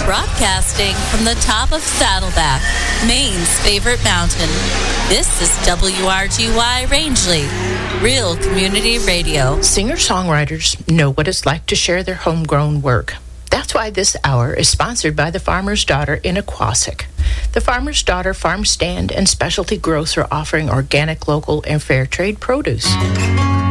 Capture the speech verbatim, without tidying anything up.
Broadcasting from the top of Saddleback, Maine's favorite mountain. This is W R G Y Rangeley, real community radio. Singer-songwriters know what it's like to share their homegrown work. That's why this hour is sponsored by the Farmer's Daughter in Aquasic. The Farmer's Daughter Farm Stand and Specialty Grocer offering organic, local, and fair trade produce.